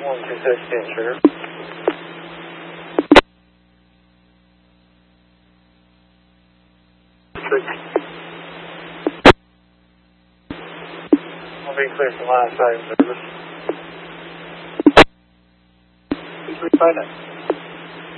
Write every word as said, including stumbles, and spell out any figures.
one two six, stand trigger. I'll be clear for line of sight service. two three five nine.